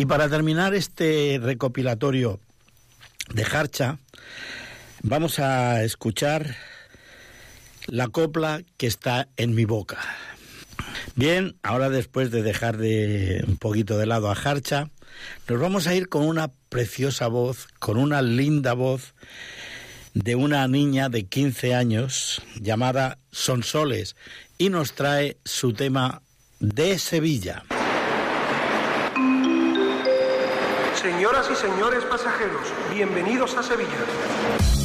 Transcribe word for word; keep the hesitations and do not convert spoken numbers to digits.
Y para terminar este recopilatorio de Jarcha, vamos a escuchar la copla que está en mi boca. Bien, ahora después de dejar de un poquito de lado a Jarcha, nos vamos a ir con una preciosa voz, con una linda voz de una niña de quince años llamada Sonsoles, y nos trae su tema de Sevilla. Señoras y señores pasajeros, bienvenidos a Sevilla.